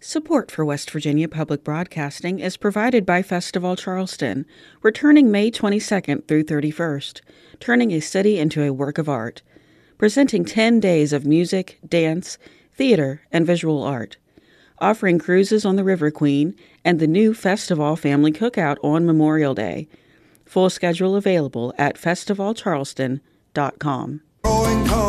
Support for West Virginia Public Broadcasting is provided by Festival Charleston, returning May 22nd through 31st, turning a city into a work of art, presenting 10 days of music, dance, theater, and visual art, offering cruises on the River Queen and the new Festival Family Cookout on Memorial Day. Full schedule available at festivalcharleston.com.